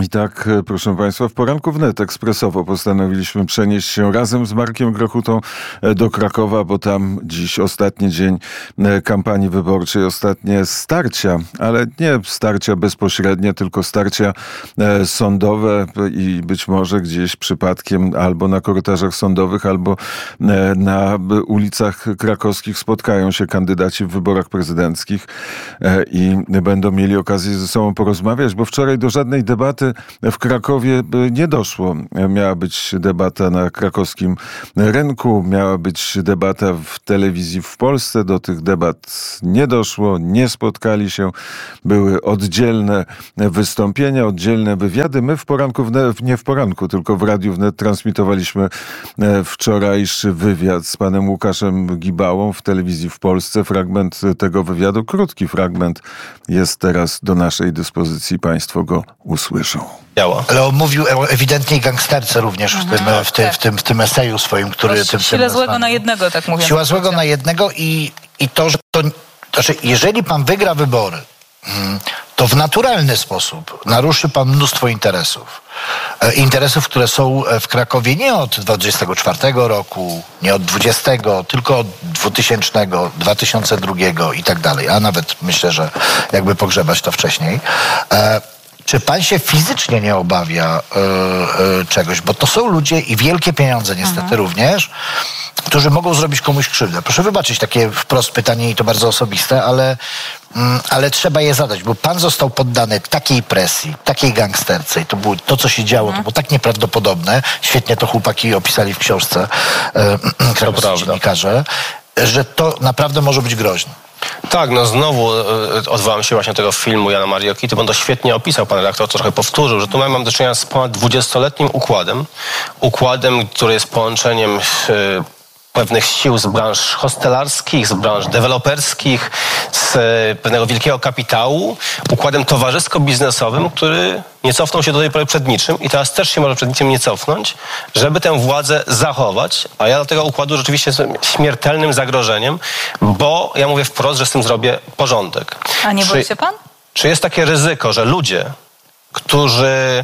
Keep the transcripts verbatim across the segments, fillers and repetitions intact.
tak, proszę Państwa, w poranku wnet ekspresowo postanowiliśmy przenieść się razem z Markiem Grochutą do Krakowa, bo tam dziś ostatni dzień kampanii wyborczej, ostatnie starcia, ale nie starcia bezpośrednie, tylko starcia sądowe i być może gdzieś przypadkiem albo na korytarzach sądowych, albo na ulicach krakowskich spotkają się kandydaci w wyborach prezydenckich i będą mieli okazję ze sobą porozmawiać, bo wczoraj do żadnej debaty w Krakowie nie doszło. Miała być debata na krakowskim rynku, miała być debata w telewizji w Polsce. Do tych debat nie doszło, nie spotkali się. Były oddzielne wystąpienia, oddzielne wywiady. My w poranku, wnet, nie w poranku, tylko w Radiu Wnet transmitowaliśmy wczorajszy wywiad z panem Łukaszem Gibałą w telewizji w Polsce. Fragment tego wywiadu, krótki fragment, jest teraz do naszej dyspozycji. Państwo go usłyszą. Ale on mówił ewidentnie gangsterce również w, tym, w, tym, w, tym, w tym eseju swoim, który... Tym, Siłę tym złego na jednego, tak mówię. Siła złego na jednego i, i to, że to... Znaczy, jeżeli pan wygra wybory, to w naturalny sposób naruszy pan mnóstwo interesów. Interesów, które są w Krakowie nie od dwudziestego czwartego roku, nie od dwudziestego, tylko od dwutysięcznego, dwa tysiące drugiego i tak dalej. A nawet myślę, że jakby pogrzebać to wcześniej. Czy pan się fizycznie nie obawia y, y, czegoś? Bo to są ludzie i wielkie pieniądze niestety mhm. również, którzy mogą zrobić komuś krzywdę. Proszę wybaczyć takie wprost pytanie i to bardzo osobiste, ale, mm, ale trzeba je zadać, bo pan został poddany takiej presji, takiej gangsterce i to było to, co się działo, mhm. to było tak nieprawdopodobne. Świetnie to chłopaki opisali w książce y, krakowscy dziennikarze, że to naprawdę może być groźne. Tak, no znowu y, odwołam się właśnie do tego filmu Jana Marii Okity, bo on to świetnie opisał, pan redaktor to trochę powtórzył, że tu mamy do czynienia z ponad dwudziestoletnim układem, układem, który jest połączeniem y, pewnych sił z branż hostelarskich, z branż deweloperskich, z pewnego wielkiego kapitału, układem towarzysko-biznesowym, który nie cofnął się do tej pory przed niczym i teraz też się może przed niczym nie cofnąć, żeby tę władzę zachować, a ja do tego układu rzeczywiście jestem śmiertelnym zagrożeniem, bo ja mówię wprost, że z tym zrobię porządek. A nie boi się pan? Czy jest takie ryzyko, że ludzie, którzy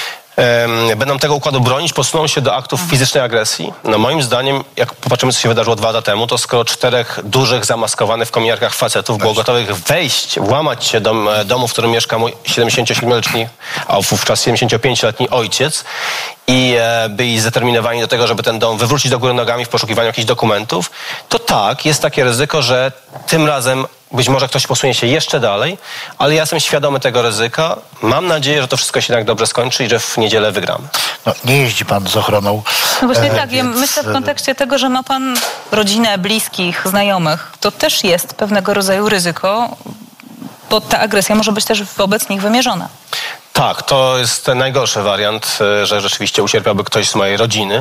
będą tego układu bronić, posuną się do aktów fizycznej agresji? No moim zdaniem, jak popatrzymy, co się wydarzyło dwa lata temu, to skoro czterech dużych, zamaskowanych w kominiarkach facetów było gotowych wejść, włamać się do domu, w którym mieszka mój siedemdziesięciosiedmioletni, a wówczas siedemdziesięciopięcioletni ojciec i e, byli zdeterminowani do tego, żeby ten dom wywrócić do góry nogami w poszukiwaniu jakichś dokumentów, to tak, jest takie ryzyko, że tym razem być może ktoś posunie się jeszcze dalej, ale ja jestem świadomy tego ryzyka. Mam nadzieję, że to wszystko się jednak dobrze skończy i że w niedzielę wygramy. No, nie jeździ pan z ochroną. No właśnie e, tak, ja więc... myślę w kontekście tego, że ma pan rodzinę, bliskich, znajomych. To też jest pewnego rodzaju ryzyko, bo ta agresja może być też wobec nich wymierzona. Tak, to jest ten najgorszy wariant, że rzeczywiście ucierpiałby ktoś z mojej rodziny.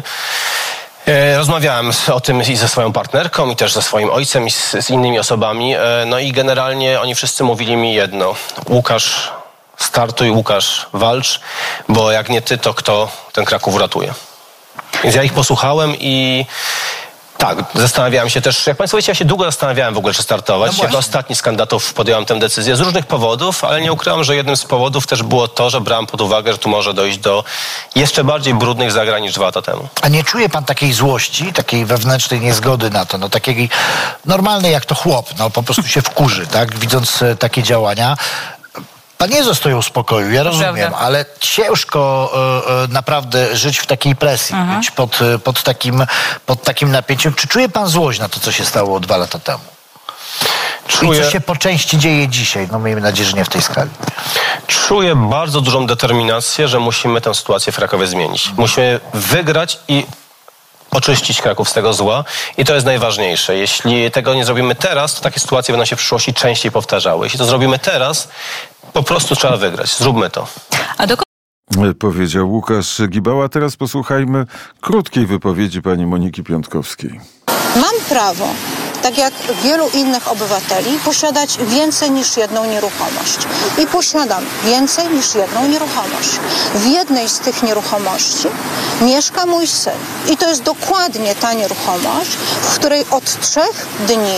Rozmawiałem o tym i ze swoją partnerką, i też ze swoim ojcem, i z, z innymi osobami. No i generalnie oni wszyscy mówili mi jedno. Łukasz, startuj, Łukasz, walcz, bo jak nie ty, to kto ten Kraków uratuje? Więc ja ich posłuchałem i tak, zastanawiałem się też, jak państwo wiecie, ja się długo zastanawiałem w ogóle, czy startować. No jako ostatni z kandydatów podjąłem tę decyzję z różnych powodów, ale nie ukrywam, że jednym z powodów też było to, że brałem pod uwagę, że tu może dojść do jeszcze bardziej brudnych zagrań niż dwa lata temu. A nie czuje pan takiej złości, takiej wewnętrznej niezgody na to, no takiej normalnej jak to chłop, no po prostu się wkurzy, tak, widząc takie działania. Pan nie zostaje w spokoju, ja rozumiem, Prawda. ale ciężko e, naprawdę żyć w takiej presji, mhm. być pod, pod, takim, pod takim napięciem. Czy czuje pan złość na to, co się stało dwa lata temu? Czuję... I co się po części dzieje dzisiaj? No miejmy nadzieję, że nie w tej skali. Czuję bardzo dużą determinację, że musimy tę sytuację w Krakowie zmienić. Mhm. Musimy wygrać i oczyścić Kraków z tego zła i to jest najważniejsze. Jeśli tego nie zrobimy teraz, to takie sytuacje będą się w przyszłości częściej powtarzały. Jeśli to zrobimy teraz, po prostu trzeba wygrać. Zróbmy to. A do... Powiedział Łukasz Gibała. Teraz posłuchajmy krótkiej wypowiedzi pani Moniki Piątkowskiej. Mam prawo, tak jak wielu innych obywateli, posiadać więcej niż jedną nieruchomość. I posiadam więcej niż jedną nieruchomość. W jednej z tych nieruchomości mieszka mój syn. I to jest dokładnie ta nieruchomość, w której od trzech dni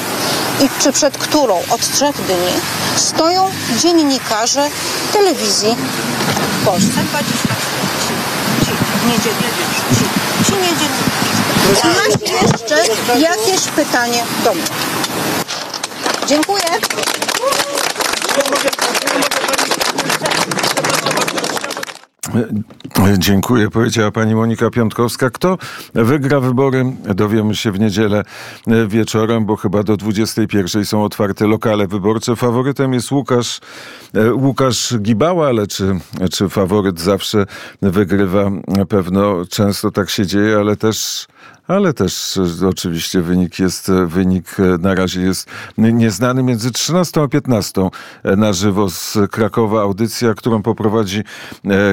i czy przed którą od trzech dni stoją dziennikarze telewizji w Polsce dwadzieścia cztery. Ci, ci, niedzielni, ci, ci niedzielni. Czy masz jeszcze jakieś pytanie do mnie? Dziękuję. Dziękuję, powiedziała pani Monika Piątkowska. Kto wygra wybory, dowiemy się w niedzielę wieczorem, bo chyba do dwudziestej pierwszej są otwarte lokale wyborcze. Faworytem jest Łukasz, Łukasz Gibała, ale czy, czy faworyt zawsze wygrywa? Pewno często tak się dzieje, ale też Ale też oczywiście wynik jest, wynik na razie jest nieznany. Między trzynastą a piętnastą na żywo z Krakowa audycja, którą poprowadzi